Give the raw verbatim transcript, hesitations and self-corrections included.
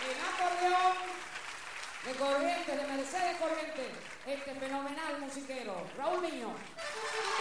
En acordeón de Corrientes, de Mercedes Corrientes, este fenomenal musiquero, Raúl Miño.